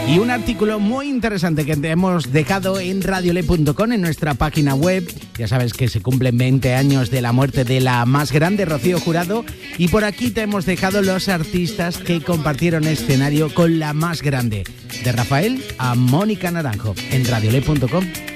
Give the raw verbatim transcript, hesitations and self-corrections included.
Y un artículo muy interesante que te hemos dejado en radiole punto com, en nuestra página web. Ya sabes que se cumplen veinte años de la muerte de la más grande, Rocío Jurado, y por aquí te hemos dejado los artistas que compartieron escenario con la más grande, de Rafael a Mónica Naranjo, en radiole punto com.